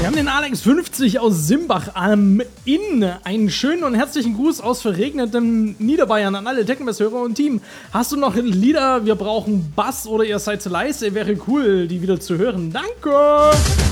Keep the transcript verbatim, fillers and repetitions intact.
haben den Alex fünfzig aus Simbach am Inn. Einen schönen und herzlichen Gruß aus verregnetem Niederbayern an alle Technobase-Hörer und Team. Hast du noch Lieder? Wir brauchen Bass oder ihr seid zu leise. Wäre cool, die wieder zu hören. Danke!